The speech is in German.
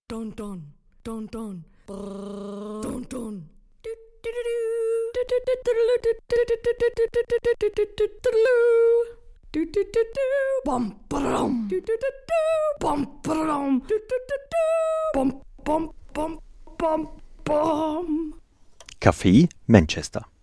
Don don don don don don. Bom bom bom bom bom bom bom bom. Café Manchester.